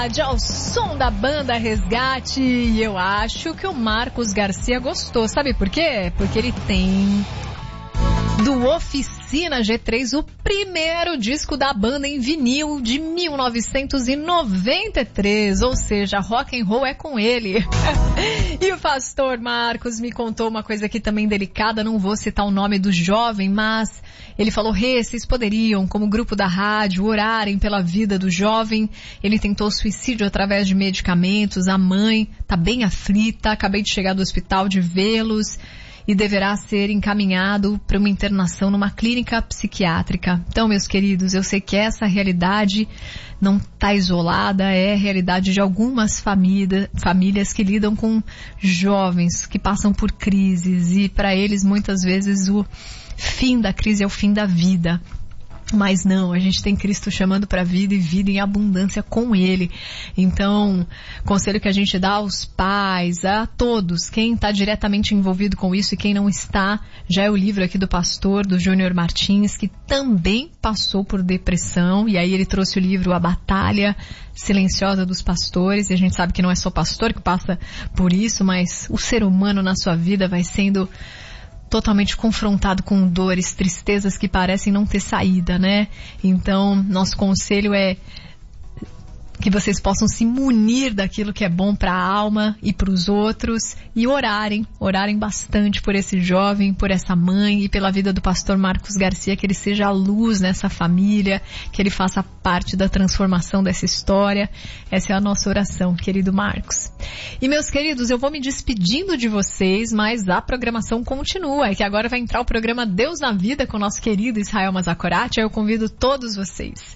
Ao som da banda Resgate, e eu acho que o Marcos Garcia gostou. Sabe por quê? Porque ele tem do Oficina G3 o primeiro disco da banda em vinil de 1993, ou seja, rock and roll é com ele. E o pastor Marcos me contou uma coisa aqui também delicada, não vou citar o nome do jovem, mas ele falou: vocês poderiam, como grupo da rádio, orarem pela vida do jovem. Ele tentou suicídio através de medicamentos, a mãe tá bem aflita, acabei de chegar do hospital de vê-los e deverá ser encaminhado para uma internação numa clínica psiquiátrica. Então, meus queridos, eu sei que essa realidade não está isolada, é a realidade de algumas famílias que lidam com jovens que passam por crises, e para eles muitas vezes o fim da crise é o fim da vida. Mas não, a gente tem Cristo chamando para a vida e vida em abundância com Ele. Então, conselho que a gente dá aos pais, a todos, quem está diretamente envolvido com isso e quem não está, já é o livro aqui do pastor, do Júnior Martins, que também passou por depressão, e aí ele trouxe o livro A Batalha Silenciosa dos Pastores, e a gente sabe que não é só pastor que passa por isso, mas o ser humano na sua vida vai sendo totalmente confrontado com dores, tristezas que parecem não ter saída, né? Então, nosso conselho é que vocês possam se munir daquilo que é bom para a alma e para os outros, e orarem bastante por esse jovem, por essa mãe e pela vida do pastor Marcos Garcia, que ele seja a luz nessa família, que ele faça parte da transformação dessa história. Essa é a nossa oração, querido Marcos. E meus queridos, eu vou me despedindo de vocês, mas a programação continua, é que agora vai entrar o programa Deus na Vida com o nosso querido Israel Mazakorati. Eu convido todos vocês.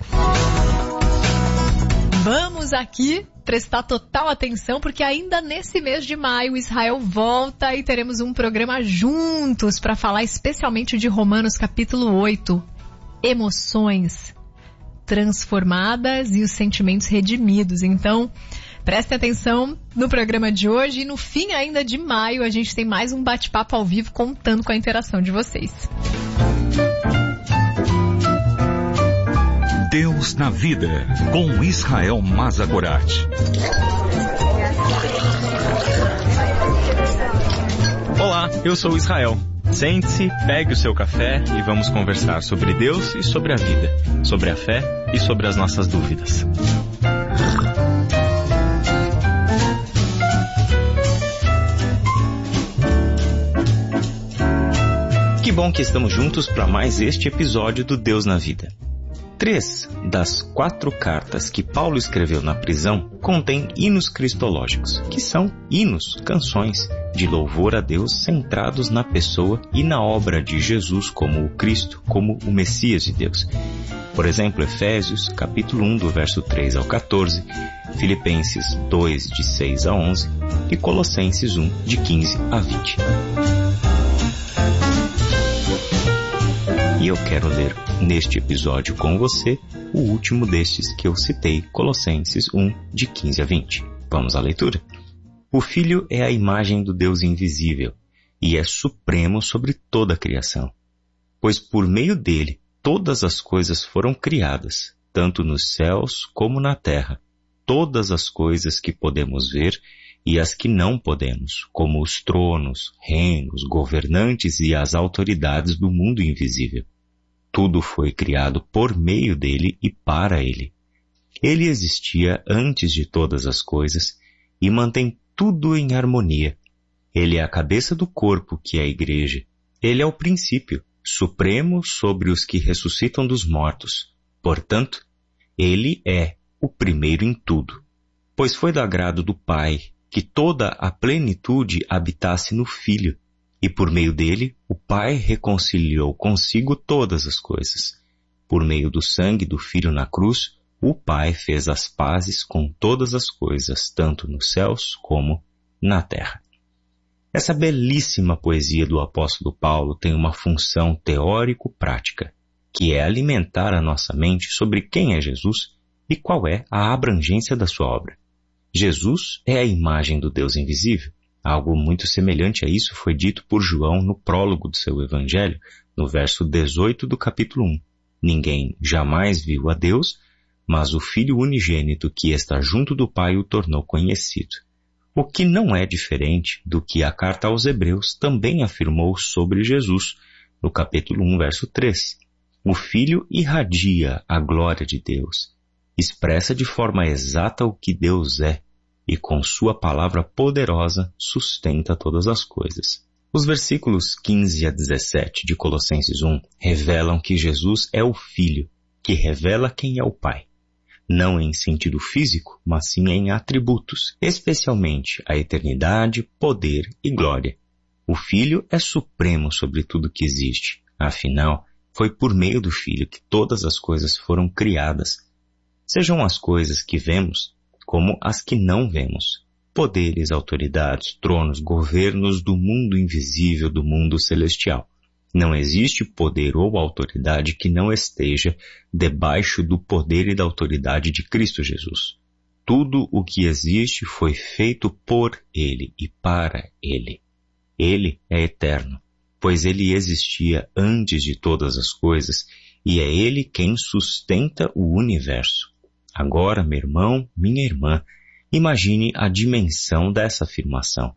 Vamos aqui prestar total atenção, porque ainda nesse mês de maio o Israel volta e teremos um programa juntos para falar especialmente de Romanos capítulo 8, emoções transformadas e os sentimentos redimidos. Então, prestem atenção no programa de hoje, e no fim ainda de maio a gente tem mais um bate-papo ao vivo contando com a interação de vocês. Deus na Vida, com Israel Mazakorati. Olá, eu sou o Israel. Sente-se, pegue o seu café e vamos conversar sobre Deus e sobre a vida, sobre a fé e sobre as nossas dúvidas. Que bom que estamos juntos para mais este episódio do Deus na Vida. 3 das 4 cartas que Paulo escreveu na prisão contêm hinos cristológicos, que são hinos, canções de louvor a Deus centrados na pessoa e na obra de Jesus como o Cristo, como o Messias de Deus. Por exemplo, Efésios, capítulo 1, do verso 3 ao 14, Filipenses 2, de 6 a 11 e Colossenses 1, de 15 a 20. E eu quero ler neste episódio com você o último destes que eu citei, Colossenses 1, de 15 a 20. Vamos à leitura? O Filho é a imagem do Deus invisível e é supremo sobre toda a criação, pois por meio dele todas as coisas foram criadas, tanto nos céus como na terra, todas as coisas que podemos ver e as que não podemos, como os tronos, reinos, governantes e as autoridades do mundo invisível. Tudo foi criado por meio dele e para ele. Ele existia antes de todas as coisas e mantém tudo em harmonia. Ele é a cabeça do corpo, que é a igreja. Ele é o princípio, supremo sobre os que ressuscitam dos mortos. Portanto, ele é o primeiro em tudo. Pois foi do agrado do Pai que toda a plenitude habitasse no Filho, e por meio dele, o Pai reconciliou consigo todas as coisas. Por meio do sangue do Filho na cruz, o Pai fez as pazes com todas as coisas, tanto nos céus como na terra. Essa belíssima poesia do apóstolo Paulo tem uma função teórico-prática, que é alimentar a nossa mente sobre quem é Jesus e qual é a abrangência da sua obra. Jesus é a imagem do Deus invisível. Algo muito semelhante a isso foi dito por João no prólogo do seu evangelho, no verso 18 do capítulo 1. Ninguém jamais viu a Deus, mas o Filho unigênito que está junto do Pai o tornou conhecido. O que não é diferente do que a carta aos Hebreus também afirmou sobre Jesus, no capítulo 1, verso 3. O Filho irradia a glória de Deus, expressa de forma exata o que Deus é, e com sua palavra poderosa sustenta todas as coisas. Os versículos 15 a 17 de Colossenses 1 revelam que Jesus é o Filho, que revela quem é o Pai. Não em sentido físico, mas sim em atributos, especialmente a eternidade, poder e glória. O Filho é supremo sobre tudo que existe. Afinal, foi por meio do Filho que todas as coisas foram criadas, sejam as coisas que vemos, como as que não vemos. Poderes, autoridades, tronos, governos do mundo invisível, do mundo celestial. Não existe poder ou autoridade que não esteja debaixo do poder e da autoridade de Cristo Jesus. Tudo o que existe foi feito por Ele e para Ele. Ele é eterno, pois Ele existia antes de todas as coisas e é Ele quem sustenta o universo. Agora, meu irmão, minha irmã, imagine a dimensão dessa afirmação.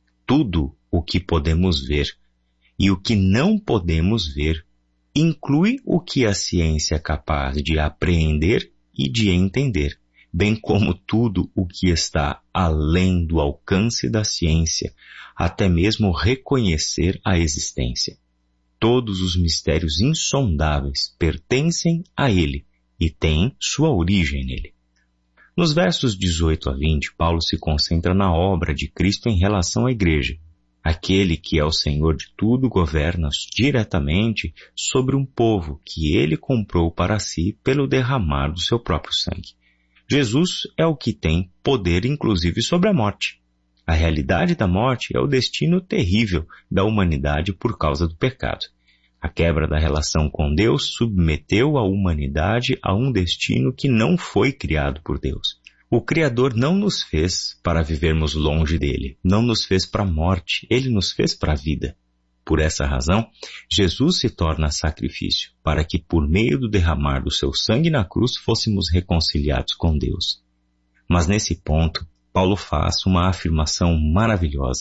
Tudo o que podemos ver e o que não podemos ver inclui o que a ciência é capaz de apreender e de entender, bem como tudo o que está além do alcance da ciência, até mesmo reconhecer a existência. Todos os mistérios insondáveis pertencem a Ele e têm sua origem nele. Nos versos 18 a 20, Paulo se concentra na obra de Cristo em relação à igreja. Aquele que é o Senhor de tudo governa diretamente sobre um povo que ele comprou para si pelo derramar do seu próprio sangue. Jesus é o que tem poder inclusive sobre a morte. A realidade da morte é o destino terrível da humanidade por causa do pecado. A quebra da relação com Deus submeteu a humanidade a um destino que não foi criado por Deus. O Criador não nos fez para vivermos longe dele, não nos fez para a morte, ele nos fez para a vida. Por essa razão, Jesus se torna sacrifício, para que por meio do derramar do seu sangue na cruz fôssemos reconciliados com Deus. Mas nesse ponto, Paulo faz uma afirmação maravilhosa.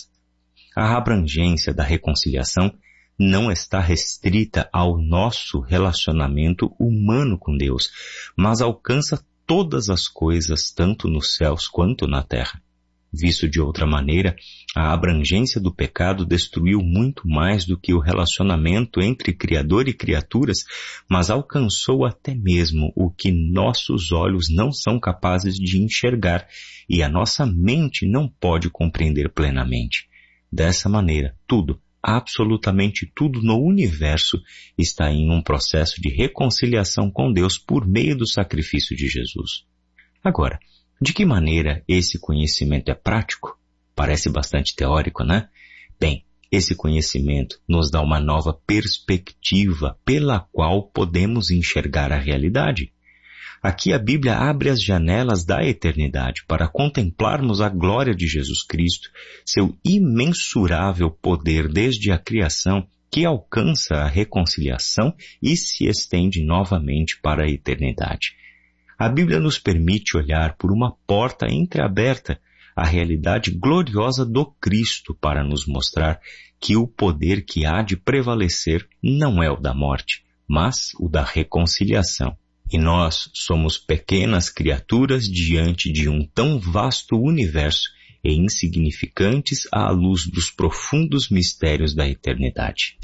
A abrangência da reconciliação não está restrita ao nosso relacionamento humano com Deus, mas alcança todas as coisas, tanto nos céus quanto na terra. Visto de outra maneira, a abrangência do pecado destruiu muito mais do que o relacionamento entre Criador e criaturas, mas alcançou até mesmo o que nossos olhos não são capazes de enxergar e a nossa mente não pode compreender plenamente. Dessa maneira, tudo, absolutamente tudo no universo está em um processo de reconciliação com Deus por meio do sacrifício de Jesus. Agora, de que maneira esse conhecimento é prático? Parece bastante teórico, né? Bem, esse conhecimento nos dá uma nova perspectiva pela qual podemos enxergar a realidade. Aqui a Bíblia abre as janelas da eternidade para contemplarmos a glória de Jesus Cristo, seu imensurável poder desde a criação que alcança a reconciliação e se estende novamente para a eternidade. A Bíblia nos permite olhar por uma porta entreaberta a realidade gloriosa do Cristo para nos mostrar que o poder que há de prevalecer não é o da morte, mas o da reconciliação. E nós somos pequenas criaturas diante de um tão vasto universo e insignificantes à luz dos profundos mistérios da eternidade.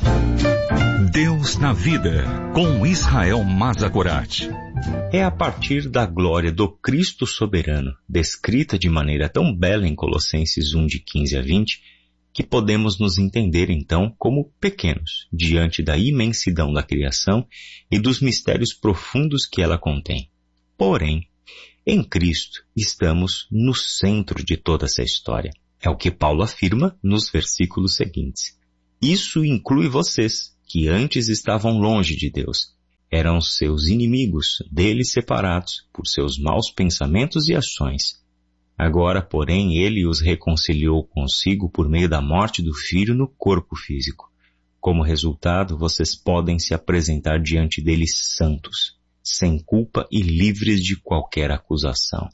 Deus na vida, com Israel Mazagorat. É a partir da glória do Cristo soberano, descrita de maneira tão bela em Colossenses 1, de 15 a 20, que podemos nos entender então como pequenos diante da imensidão da criação e dos mistérios profundos que ela contém. Porém, em Cristo estamos no centro de toda essa história. É o que Paulo afirma nos versículos seguintes. Isso inclui vocês, que antes estavam longe de Deus. Eram seus inimigos, dele separados, por seus maus pensamentos e ações. Agora, porém, ele os reconciliou consigo por meio da morte do Filho no corpo físico. Como resultado, vocês podem se apresentar diante dele santos, sem culpa e livres de qualquer acusação.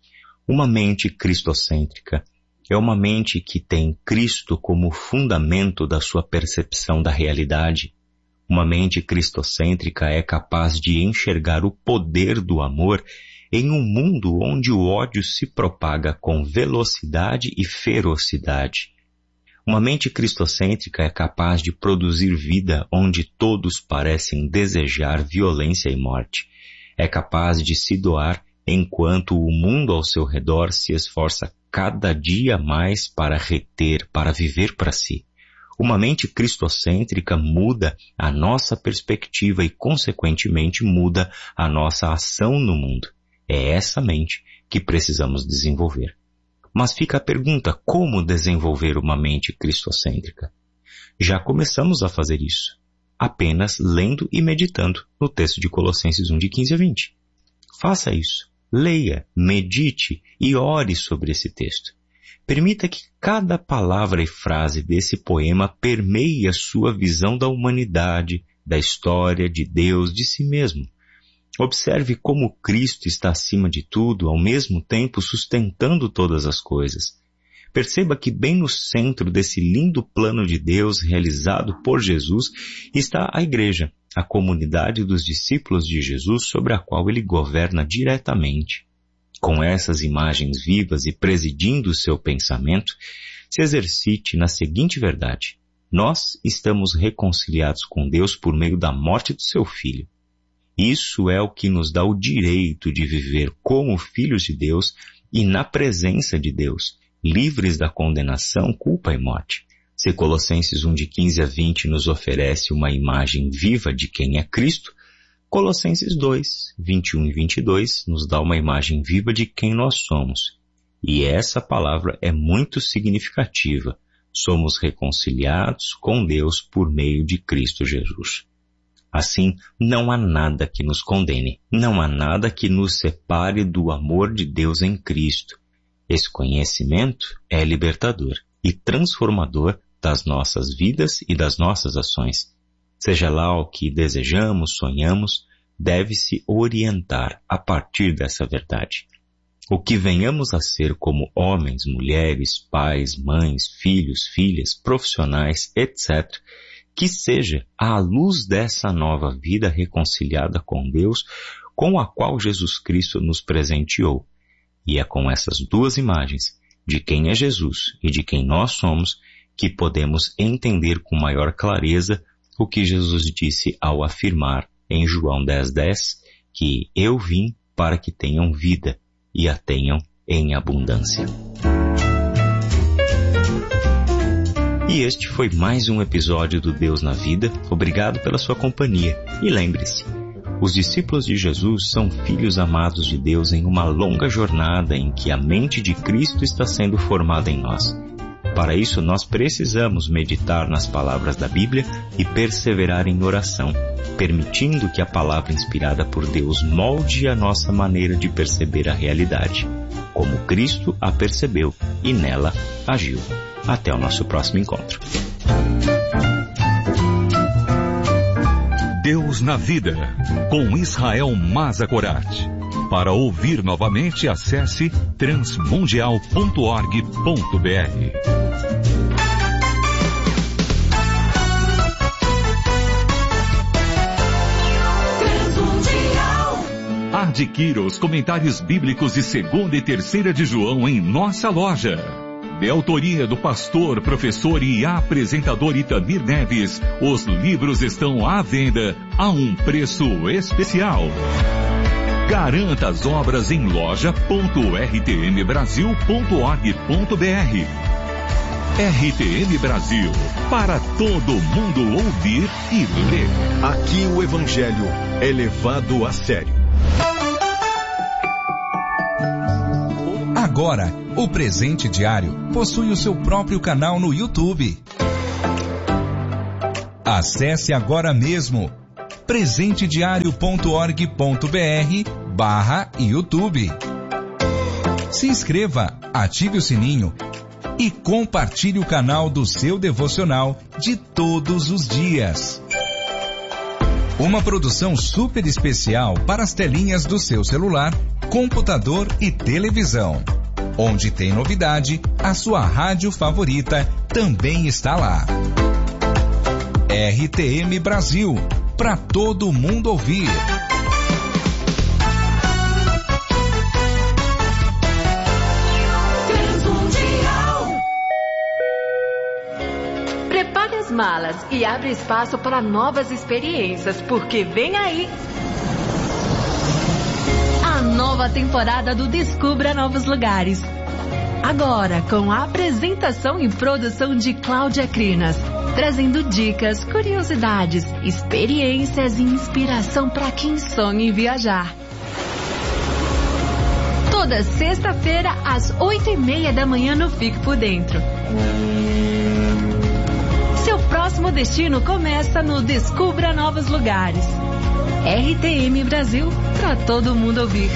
Uma mente cristocêntrica é uma mente que tem Cristo como fundamento da sua percepção da realidade. Uma mente cristocêntrica é capaz de enxergar o poder do amor em um mundo onde o ódio se propaga com velocidade e ferocidade. Uma mente cristocêntrica é capaz de produzir vida onde todos parecem desejar violência e morte. É capaz de se doar enquanto o mundo ao seu redor se esforça cada dia mais para reter, para viver para si. Uma mente cristocêntrica muda a nossa perspectiva e, consequentemente, muda a nossa ação no mundo. É essa mente que precisamos desenvolver. Mas fica a pergunta, como desenvolver uma mente cristocêntrica? Já começamos a fazer isso, apenas lendo e meditando no texto de Colossenses 1, de 15 a 20. Faça isso, leia, medite e ore sobre esse texto. Permita que cada palavra e frase desse poema permeie a sua visão da humanidade, da história, de Deus, de si mesmo. Observe como Cristo está acima de tudo, ao mesmo tempo sustentando todas as coisas. Perceba que bem no centro desse lindo plano de Deus realizado por Jesus está a igreja, a comunidade dos discípulos de Jesus sobre a qual ele governa diretamente. Com essas imagens vivas e presidindo o seu pensamento, se exercite na seguinte verdade: nós estamos reconciliados com Deus por meio da morte do seu Filho. Isso é o que nos dá o direito de viver como filhos de Deus e na presença de Deus, livres da condenação, culpa e morte. Se Colossenses 1, de 15 a 20 nos oferece uma imagem viva de quem é Cristo, Colossenses 2, 21 e 22 nos dá uma imagem viva de quem nós somos. E essa palavra é muito significativa. Somos reconciliados com Deus por meio de Cristo Jesus. Assim, não há nada que nos condene, não há nada que nos separe do amor de Deus em Cristo. Esse conhecimento é libertador e transformador das nossas vidas e das nossas ações. Seja lá o que desejamos, sonhamos, deve-se orientar a partir dessa verdade. O que venhamos a ser como homens, mulheres, pais, mães, filhos, filhas, profissionais, etc., que seja à luz dessa nova vida reconciliada com Deus, com a qual Jesus Cristo nos presenteou. E é com essas duas imagens, de quem é Jesus e de quem nós somos, que podemos entender com maior clareza o que Jesus disse ao afirmar em João 10:10, que eu vim para que tenham vida e a tenham em abundância. E este foi mais um episódio do Deus na Vida. Obrigado pela sua companhia. E lembre-se, os discípulos de Jesus são filhos amados de Deus em uma longa jornada em que a mente de Cristo está sendo formada em nós. Para isso, nós precisamos meditar nas palavras da Bíblia e perseverar em oração, permitindo que a palavra inspirada por Deus molde a nossa maneira de perceber a realidade, como Cristo a percebeu e nela agiu. Até o nosso próximo encontro. Deus na Vida, com Israel Mazakorat. Para ouvir novamente, acesse transmundial.org.br. Adquira os comentários bíblicos de 2ª e 3ª de João em nossa loja. De autoria do pastor, professor e apresentador Itamir Neves, os livros estão à venda a um preço especial. Garanta as obras em loja.rtmbrasil.org.br. RTM Brasil, para todo mundo ouvir e ler. Aqui o Evangelho é levado a sério. Agora, o Presente Diário possui o seu próprio canal no YouTube. Acesse agora mesmo presentediario.org.br/YouTube. Se inscreva, ative o sininho e compartilhe o canal do seu devocional de todos os dias. Uma produção super especial para as telinhas do seu celular, computador e televisão. Onde tem novidade, a sua rádio favorita também está lá. RTM Brasil, para todo mundo ouvir. Prepare as malas e abre espaço para novas experiências, porque vem aí a nova temporada do Descubra Novos Lugares. Agora, com a apresentação e produção de Cláudia Crinas, trazendo dicas, curiosidades, experiências e inspiração para quem sonha em viajar. Toda sexta-feira, às 8h30 da manhã no Fique por Dentro. Seu próximo destino começa no Descubra Novos Lugares. RTM Brasil, para todo mundo ouvir.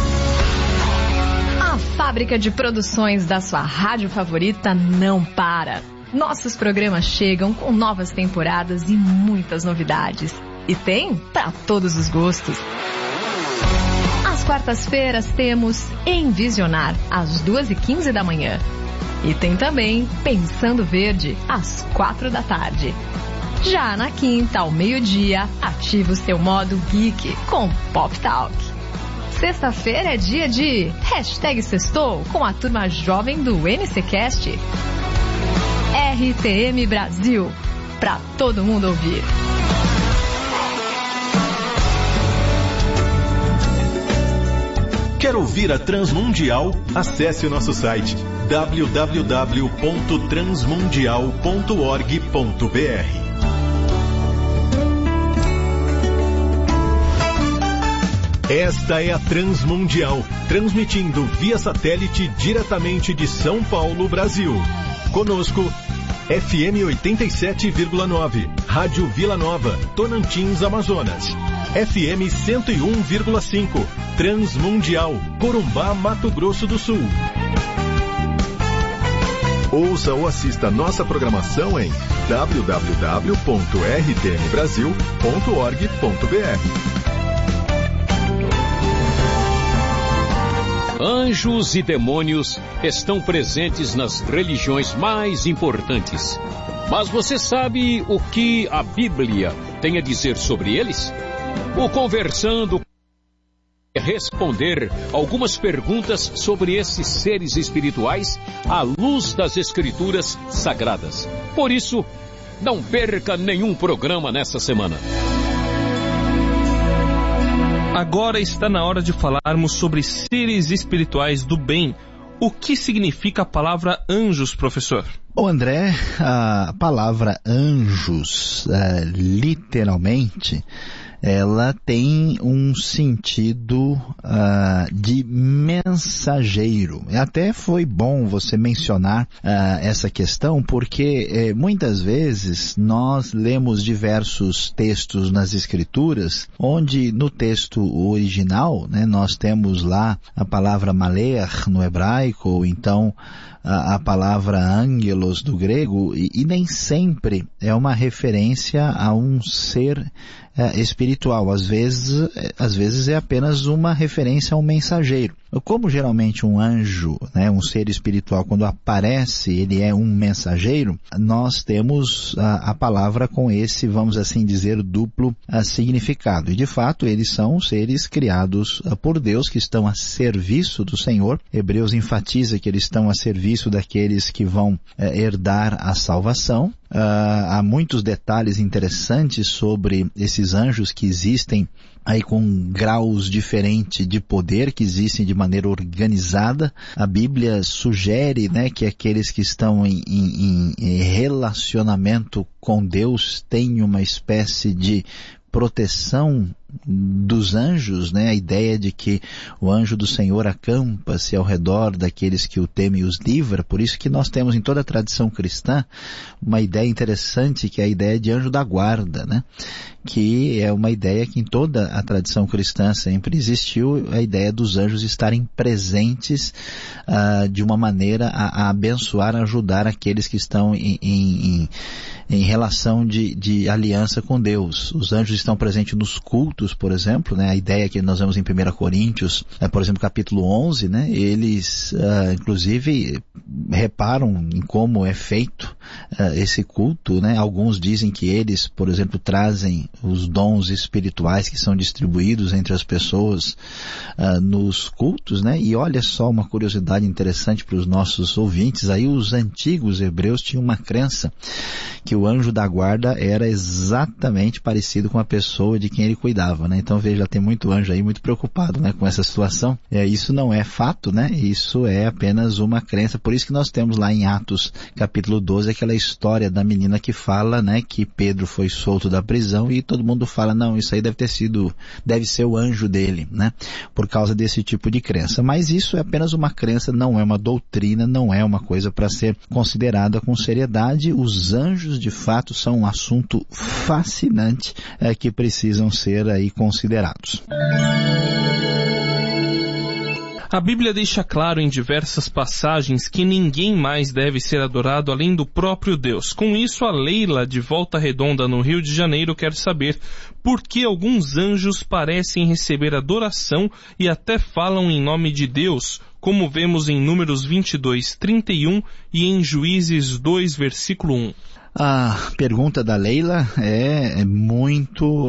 A fábrica de produções da sua rádio favorita não para. Nossos programas chegam com novas temporadas e muitas novidades. E tem para todos os gostos. Às quartas-feiras temos Envisionar, às 2h15 da manhã. E tem também Pensando Verde, às 4 da tarde. Já na quinta, ao meio-dia, ativa o seu modo geek com Pop Talk. Sexta-feira é dia de #Sextou com a turma jovem do NCcast. RTM Brasil, pra todo mundo ouvir. Quer ouvir a Transmundial? Acesse o nosso site www.transmundial.org.br. Esta é a Transmundial, transmitindo via satélite diretamente de São Paulo, Brasil. Conosco, FM 87,9, Rádio Vila Nova, Tonantins, Amazonas. FM 101,5, Transmundial, Corumbá, Mato Grosso do Sul. Ouça ou assista nossa programação em www.rtmbrasil.org.br. Anjos e demônios estão presentes nas religiões mais importantes. Mas você sabe o que a Bíblia tem a dizer sobre eles? O Conversando responder algumas perguntas sobre esses seres espirituais à luz das Escrituras Sagradas. Por isso, não perca nenhum programa nessa semana. Agora está na hora de falarmos sobre seres espirituais do bem. O que significa a palavra anjos, professor? Ô André, a palavra anjos, literalmente, ela tem um sentido de mensageiro. Até foi bom você mencionar essa questão, porque muitas vezes nós lemos diversos textos nas Escrituras, onde no texto original, né, nós temos lá a palavra maler no hebraico, ou então a palavra ângelos do grego, e nem sempre é uma referência a um ser espiritual. Às vezes é apenas uma referência a um mensageiro. Como geralmente um anjo, né, um ser espiritual, quando aparece, ele é um mensageiro, nós temos a palavra com esse, vamos assim dizer, duplo significado. E de fato, eles são seres criados por Deus, que estão a serviço do Senhor. Hebreus enfatiza que eles estão a serviço daqueles que vão herdar a salvação. Há muitos detalhes interessantes sobre esses anjos que existem aí com graus diferentes de poder, que existem de maneira organizada. A Bíblia sugere, né, que aqueles que estão em relacionamento com Deus têm uma espécie de proteção dos anjos, né? A ideia de que o anjo do Senhor acampa-se ao redor daqueles que o temem e os livra. Por isso que nós temos em toda a tradição cristã uma ideia interessante, que é a ideia de anjo da guarda, né? Que é uma ideia que em toda a tradição cristã sempre existiu, a ideia dos anjos estarem presentes de uma maneira a abençoar, a ajudar aqueles que estão em relação de aliança com Deus. Os anjos estão presentes nos cultos, por exemplo, né? A ideia que nós vemos em 1 Coríntios, por exemplo, capítulo 11, né? Eles, inclusive, reparam em como é feito esse culto, né? Alguns dizem que eles, por exemplo, trazem os dons espirituais que são distribuídos entre as pessoas nos cultos, né? E olha só uma curiosidade interessante para os nossos ouvintes, aí os antigos hebreus tinham uma crença que o anjo da guarda era exatamente parecido com a pessoa de quem ele cuidava, né? Então veja, tem muito anjo aí muito preocupado, né, com essa situação. Isso não é fato, né? Isso é apenas uma crença. Por isso que nós temos lá em Atos capítulo 12 aquela história da menina que fala, né, que Pedro foi solto da prisão e todo mundo fala, não, isso aí deve ser o anjo dele, né? Por causa desse tipo de crença. Mas isso é apenas uma crença, não é uma doutrina, não é uma coisa para ser considerada com seriedade. Os anjos de fato são um assunto fascinante que precisam ser aí considerados. A Bíblia deixa claro em diversas passagens que ninguém mais deve ser adorado além do próprio Deus. Com isso, a Leila, de Volta Redonda, no Rio de Janeiro, quer saber por que alguns anjos parecem receber adoração e até falam em nome de Deus, como vemos em Números 22, 31 e em Juízes 2, versículo 1. A pergunta da Leila é muito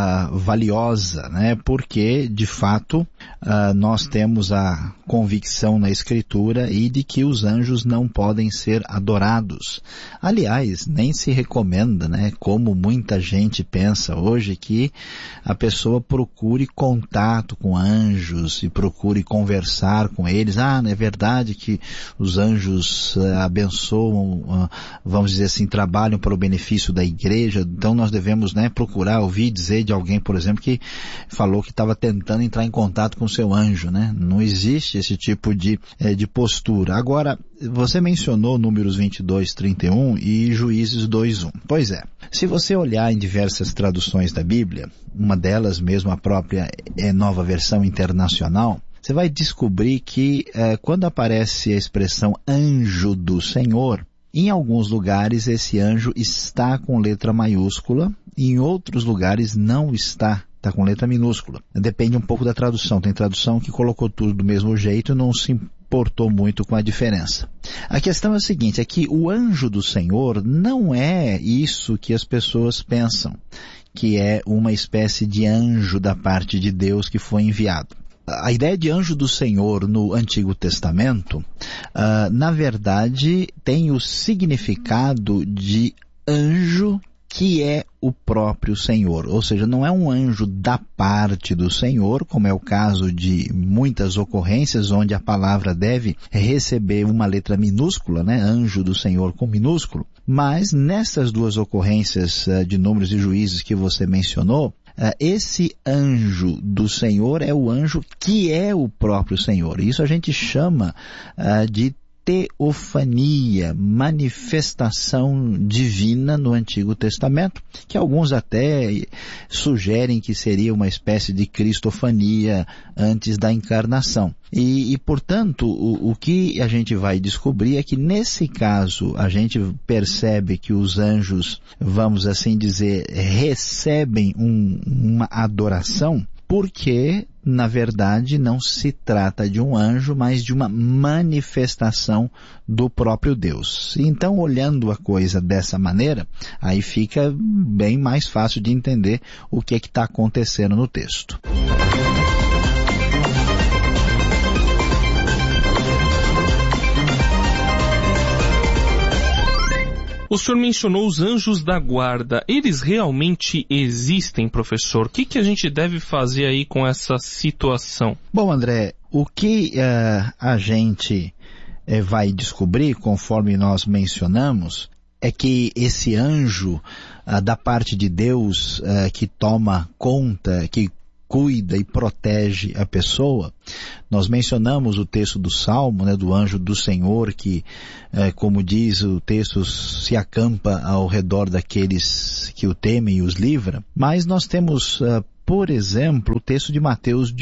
valiosa, né? Porque, de fato, nós temos a convicção na Escritura e de que os anjos não podem ser adorados. Aliás, nem se recomenda, né? Como muita gente pensa hoje, que a pessoa procure contato com anjos e procure conversar com eles. Não é verdade que os anjos abençoam, vamos dizer assim, trabalham para o benefício da igreja, então nós devemos, né, procurar ouvir dizer de alguém, por exemplo, que falou que estava tentando entrar em contato com o seu anjo, né? Não existe esse tipo de postura. Agora, você mencionou Números 22, 31 e Juízes 2, 1. Pois é, se você olhar em diversas traduções da Bíblia, uma delas mesmo a própria Nova Versão Internacional, você vai descobrir que quando aparece a expressão anjo do Senhor, em alguns lugares esse anjo está com letra maiúscula, e em outros lugares não está com letra minúscula. Depende um pouco da tradução. Tem tradução que colocou tudo do mesmo jeito e não se importou muito com a diferença. A questão é a seguinte, é que o anjo do Senhor não é isso que as pessoas pensam, que é uma espécie de anjo da parte de Deus que foi enviado. A ideia de anjo do Senhor no Antigo Testamento, na verdade, tem o significado de anjo que é o próprio Senhor. Ou seja, não é um anjo da parte do Senhor, como é o caso de muitas ocorrências onde a palavra deve receber uma letra minúscula, né? Anjo do Senhor com minúsculo. Mas nessas duas ocorrências de Números e Juízes que você mencionou, esse anjo do Senhor é o anjo que é o próprio Senhor. Isso a gente chama de teofania, manifestação divina no Antigo Testamento, que alguns até sugerem que seria uma espécie de cristofania antes da encarnação. E portanto, o que a gente vai descobrir é que nesse caso a gente percebe que os anjos, vamos assim dizer, recebem uma adoração, porque, na verdade, não se trata de um anjo, mas de uma manifestação do próprio Deus. Então, olhando a coisa dessa maneira, aí fica bem mais fácil de entender o que está acontecendo no texto. O senhor mencionou os anjos da guarda. Eles realmente existem, professor? O que a gente deve fazer aí com essa situação? Bom, André, o que a gente vai descobrir, conforme nós mencionamos, é que esse anjo da parte de Deus que toma conta, que cuida e protege a pessoa. Nós mencionamos o texto do Salmo, né, do anjo do Senhor, que, como diz o texto, se acampa ao redor daqueles que o temem e os livra. Mas nós temos, por exemplo, o texto de Mateus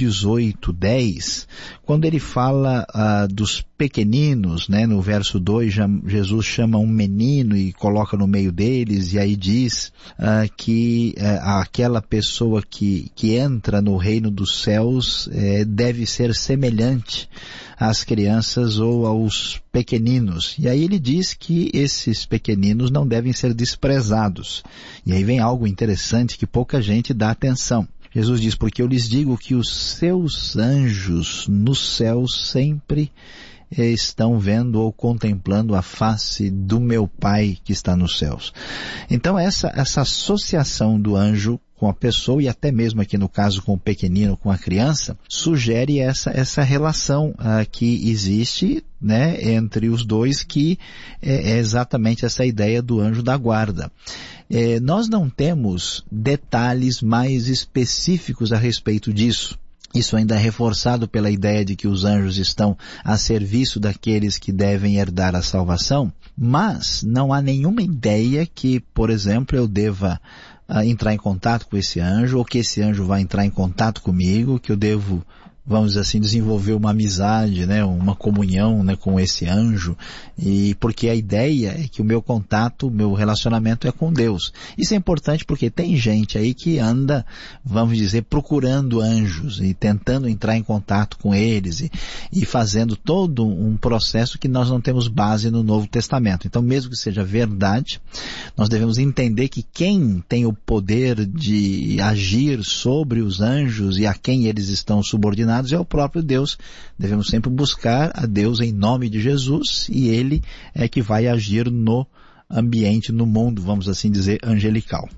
18:10, quando ele fala dos pequeninos, né, no verso 2, Jesus chama um menino e coloca no meio deles, e aí diz que aquela pessoa que entra no reino dos céus deve ser semelhante às crianças ou aos pequeninos. E aí ele diz que esses pequeninos não devem ser desprezados. E aí vem algo interessante que pouca gente dá atenção. Jesus diz, porque eu lhes digo que os seus anjos no céu sempre estão vendo ou contemplando a face do meu Pai que está nos céus. Então essa associação do anjo com a pessoa, e até mesmo aqui no caso com o pequenino, com a criança, sugere essa relação que existe, né, entre os dois, que é exatamente essa ideia do anjo da guarda. Nós não temos detalhes mais específicos a respeito disso. Isso ainda é reforçado pela ideia de que os anjos estão a serviço daqueles que devem herdar a salvação, mas não há nenhuma ideia que, por exemplo, eu deva entrar em contato com esse anjo, ou que esse anjo vai entrar em contato comigo, que eu devo, vamos dizer assim, desenvolver uma amizade, né, uma comunhão, né, com esse anjo, e porque a ideia é que o meu contato, o meu relacionamento é com Deus. Isso é importante porque tem gente aí que anda, vamos dizer, procurando anjos e tentando entrar em contato com eles e fazendo todo um processo que nós não temos base no Novo Testamento. Então, mesmo que seja verdade, nós devemos entender que quem tem o poder de agir sobre os anjos e a quem eles estão subordinados é o próprio Deus. Devemos sempre buscar a Deus em nome de Jesus, e Ele é que vai agir no ambiente, no mundo, vamos assim dizer, angelical.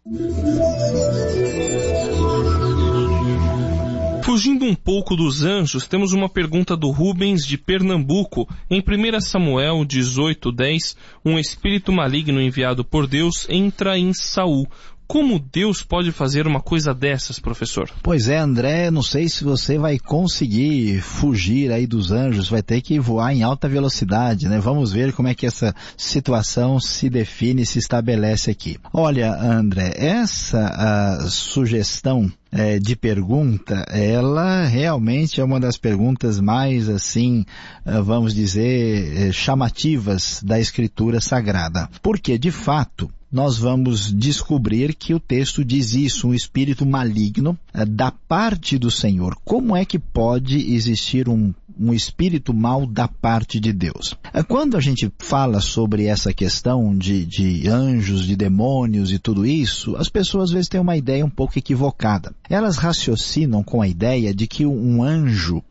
Fugindo um pouco dos anjos, temos uma pergunta do Rubens de Pernambuco. Em 1 Samuel 18:10, um espírito maligno enviado por Deus entra em Saul. Como Deus pode fazer uma coisa dessas, professor? Pois é, André, não sei se você vai conseguir fugir aí dos anjos, vai ter que voar em alta velocidade, né? Vamos ver como é que essa situação se define, se estabelece aqui. Olha, André, essa sugestão de pergunta, ela realmente é uma das perguntas mais, assim, vamos dizer, chamativas da Escritura Sagrada. Porque, de fato, nós vamos descobrir que o texto diz isso, um espírito maligno da parte do Senhor. Como é que pode existir um espírito mau da parte de Deus? Quando a gente fala sobre essa questão de anjos, de demônios e tudo isso, as pessoas às vezes têm uma ideia um pouco equivocada. Elas raciocinam com a ideia de que um anjo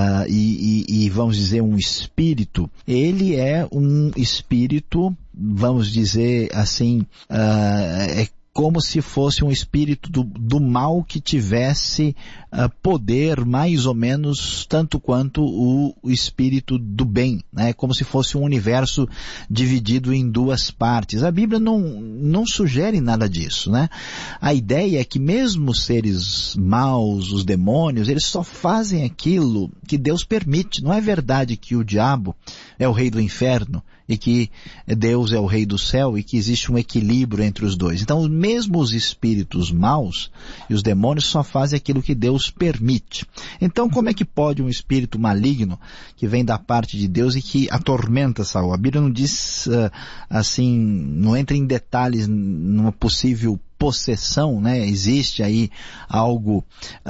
e vamos dizer um espírito, ele é um espírito, vamos dizer assim, como se fosse um espírito do mal que tivesse poder mais ou menos tanto quanto o espírito do bem, né? Como se fosse um universo dividido em duas partes. A Bíblia não sugere nada disso, né? A ideia é que mesmo os seres maus, os demônios, eles só fazem aquilo que Deus permite. Não é verdade que o diabo é o rei do inferno e que Deus é o rei do céu e que existe um equilíbrio entre os dois. Então, mesmo os espíritos maus e os demônios só fazem aquilo que Deus permite. Então, como é que pode um espírito maligno que vem da parte de Deus e que atormenta Saul? A Bíblia não diz assim, não entra em detalhes numa possível possessão, né? Existe aí algo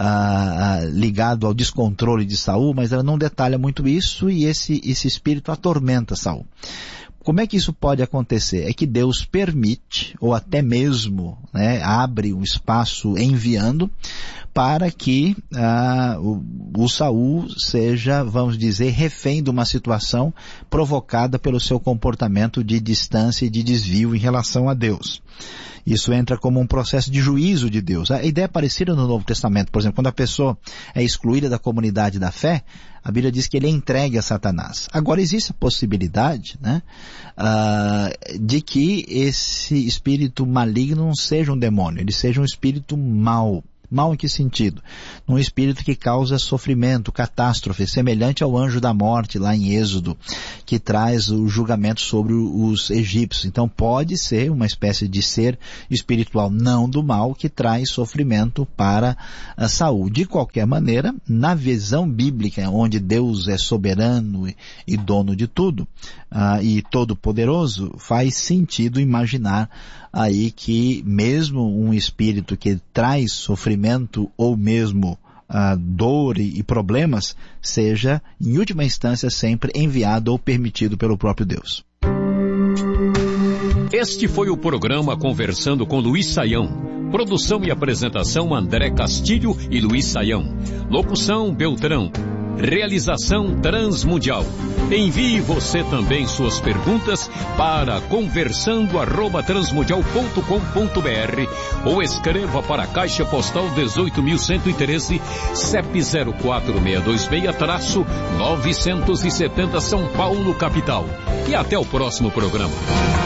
ligado ao descontrole de Saul, mas ela não detalha muito isso, e esse espírito atormenta Saul. Como é que isso pode acontecer? É que Deus permite, ou até mesmo, né, abre um espaço enviando para que o Saul seja, vamos dizer, refém de uma situação provocada pelo seu comportamento de distância e de desvio em relação a Deus. Isso entra como um processo de juízo de Deus. A ideia é parecida no Novo Testamento. Por exemplo, quando a pessoa é excluída da comunidade da fé, A Bíblia diz que ele é entregue a Satanás. Agora existe a possibilidade, né, de que esse espírito maligno não seja um demônio, ele seja um espírito mau. Mal em que sentido? Num espírito que causa sofrimento, catástrofe, semelhante ao anjo da morte lá em Êxodo, que traz o julgamento sobre os egípcios. Então pode ser uma espécie de ser espiritual não do mal que traz sofrimento para a saúde. De qualquer maneira, na visão bíblica, onde Deus é soberano e dono de tudo, e todo-poderoso, faz sentido imaginar aí que mesmo um espírito que traz sofrimento ou mesmo dor e problemas, seja, em última instância, sempre enviado ou permitido pelo próprio Deus. Este foi o programa Conversando com Luiz Saião. Produção e apresentação André Castilho e Luiz Saião. Locução Beltrão. Realização Transmundial. Envie você também suas perguntas para conversando@transmundial.com.br ou escreva para a Caixa Postal 18.113, CEP 04626-970 São Paulo, capital. E até o próximo programa.